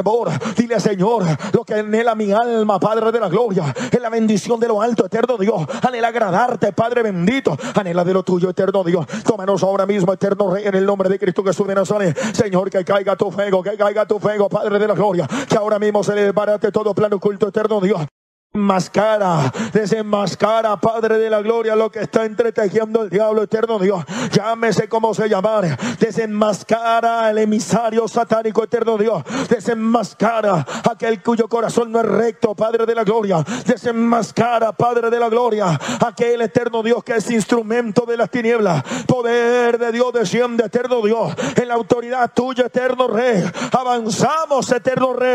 Dile, Señor, lo que anhela mi alma, Padre de la gloria, es la bendición de lo alto, eterno Dios. Anhela agradarte, Padre bendito. Anhela de lo tuyo, eterno Dios. Tómanos ahora mismo, eterno Rey, en el nombre de Cristo Jesús de Nazaret. Señor, que caiga tu fuego, Padre de la gloria. Que ahora mismo se desbarate todo plano oculto, eterno Dios. Desenmascara, Padre de la gloria, lo que está entretejiendo el diablo, eterno Dios. Llámese como se llamare. Desenmascara el emisario satánico, eterno Dios. Desenmascara aquel cuyo corazón no es recto, Padre de la gloria. Desenmascara, Padre de la gloria, aquel eterno Dios que es instrumento de las tinieblas. Poder de Dios desciende, eterno Dios, en la autoridad tuya, eterno Rey. Avanzamos, eterno Rey.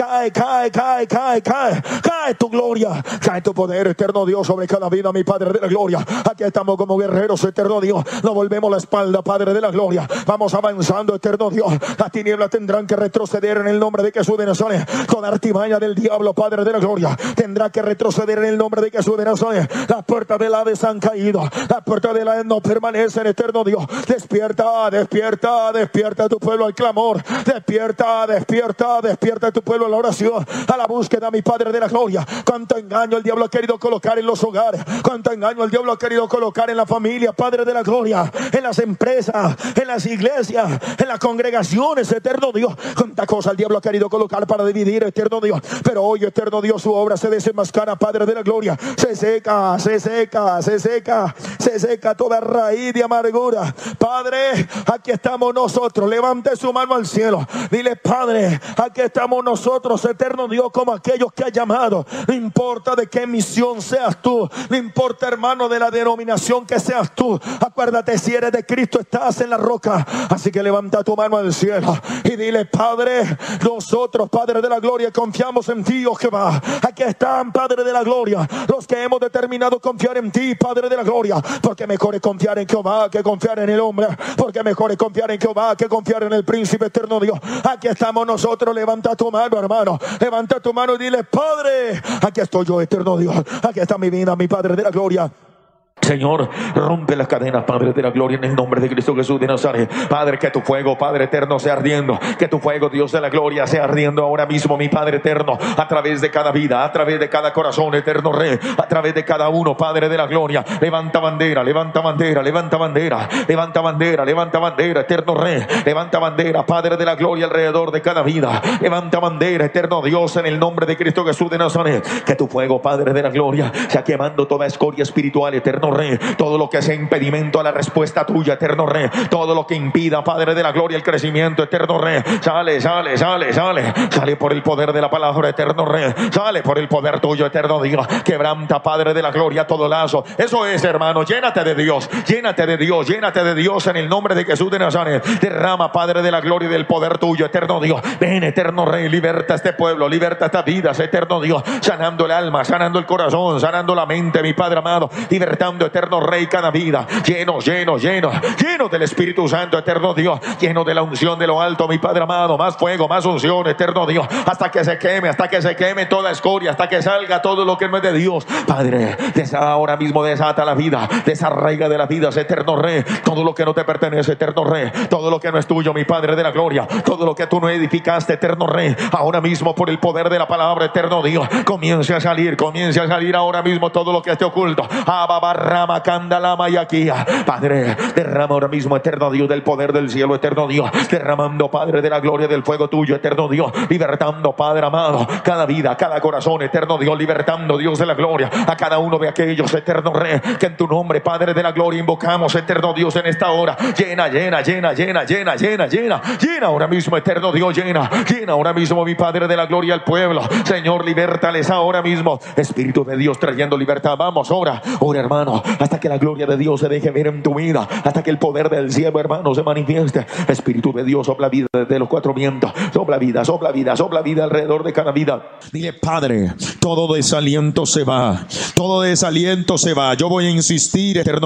Cae tu gloria. Cae tu poder, eterno Dios, sobre cada vida, mi Padre de la gloria. Aquí estamos como guerreros, eterno Dios. No volvemos la espalda, Padre de la gloria. Vamos avanzando, eterno Dios. Las tinieblas tendrán que retroceder en el nombre de Jesús de Nazaret. Toda artimaña del diablo, Padre de la gloria, tendrá que retroceder en el nombre de Jesús de Nazaret. Las puertas del Hades han caído. Las puertas del Hades no permanecen, eterno Dios. Despierta tu pueblo al clamor. Despierta tu pueblo a la oración, a la búsqueda, mi Padre de la gloria. Cuánto engaño el diablo ha querido colocar en los hogares. Cuánto engaño el diablo ha querido colocar en la familia, Padre de la gloria. En las empresas, en las iglesias, en las congregaciones, eterno Dios. Cuánta cosa el diablo ha querido colocar para dividir, eterno Dios. Pero hoy, eterno Dios, su obra se desenmascara, Padre de la gloria. Se seca toda raíz de amargura. Padre, aquí estamos nosotros. Levante su mano al cielo. Dile, Padre, aquí estamos nosotros, eterno Dios, como aquellos que ha llamado. No importa de qué misión seas tú. No importa, hermano, de la denominación que seas tú. Acuérdate, si eres de Cristo, estás en la roca. Así que levanta tu mano al cielo y dile, Padre, nosotros, Padre de la gloria, confiamos en ti, oh Jehová. Aquí están, Padre de la gloria, los que hemos determinado confiar en ti, Padre de la gloria. Porque mejor es confiar en Jehová que confiar en el hombre. Porque mejor es confiar en Jehová que confiar en el príncipe, eterno Dios. Aquí estamos nosotros. Levanta tu mano, hermano. Levanta tu mano y dile, Padre, aquí estoy yo, eterno Dios. Aquí está mi vida, mi Padre de la gloria. Señor, rompe las cadenas, Padre de la gloria, en el nombre de Cristo Jesús de Nazaret. Padre, que tu fuego, Padre eterno, sea ardiendo. Que tu fuego, Dios de la gloria, sea ardiendo ahora mismo, mi Padre eterno, a través de cada vida, a través de cada corazón, eterno Rey, a través de cada uno, Padre de la gloria. Levanta bandera, levanta bandera, levanta bandera, levanta bandera, levanta bandera, eterno Rey. Levanta bandera, Padre de la gloria, alrededor de cada vida. Levanta bandera, eterno Dios, en el nombre de Cristo Jesús de Nazaret. Que tu fuego, Padre de la gloria, sea quemando toda escoria espiritual, eterno Rey. Todo lo que sea impedimento a la respuesta tuya, eterno Rey. Todo lo que impida, Padre de la gloria, el crecimiento, eterno Rey. Sale por el poder de la palabra, eterno Rey. Sale por el poder tuyo, eterno Dios. Quebranta, Padre de la gloria, todo lazo. Eso es, hermano. Llénate de Dios. Llénate de Dios. Llénate de Dios en el nombre de Jesús de Nazaret. Derrama, Padre de la gloria, y del poder tuyo, eterno Dios. Ven, eterno Rey. Liberta a este pueblo. Liberta estas vidas, eterno Dios. Sanando el alma, sanando el corazón, sanando la mente, mi Padre amado. Libertando, eterno Rey, cada vida. Lleno del Espíritu Santo, eterno Dios. Lleno de la unción de lo alto, mi Padre amado. Más fuego, más unción, eterno Dios. Hasta que se queme toda escoria, hasta que salga todo lo que no es de Dios. Padre, ahora mismo desata la vida, desarraiga de la vida, eterno Rey. Todo lo que no te pertenece, eterno Rey. Todo lo que no es tuyo, mi Padre de la gloria. Todo lo que tú no edificaste, eterno Rey. Ahora mismo, por el poder de la palabra, eterno Dios, comience a salir ahora mismo todo lo que esté oculto. Ababarrama, candalama y aquí. Padre, derrama ahora mismo, eterno Dios, del poder del cielo, eterno Dios. Derramando, Padre de la gloria, del fuego tuyo, eterno Dios. Libertando, Padre amado, cada vida, cada corazón, eterno Dios. Libertando, Dios de la gloria, a cada uno de aquellos, eterno Rey, que en tu nombre, Padre de la gloria, invocamos, eterno Dios, en esta hora. Llena ahora mismo, eterno Dios, llena ahora mismo, mi Padre de la gloria, al pueblo. Señor, libértales ahora mismo, Espíritu de Dios, trayendo libertad. Vamos, ora, hermano, hasta que la gloria de Dios se deje ver en tu vida, hasta que el poder del cielo, hermano, se manifieste. Espíritu de Dios, sopla vida desde los cuatro vientos. Sopla vida alrededor de cada vida. Dile, Padre, todo desaliento se va. Yo voy a insistir, eterno